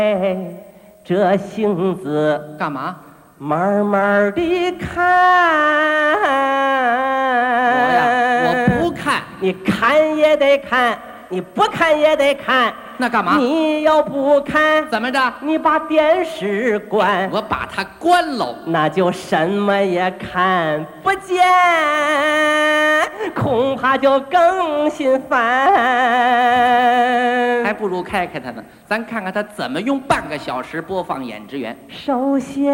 这性子干嘛？ 慢慢地看。 我呀，我不看。 你看也得看，你不看也得看。 那干嘛？ 你要不看， 怎么着？ 你把电视关， 我把它关喽， 那就什么也看不见，恐怕就更心烦。 还不如开开它呢。咱看看它怎么用半个小时播放《演职员》。 首先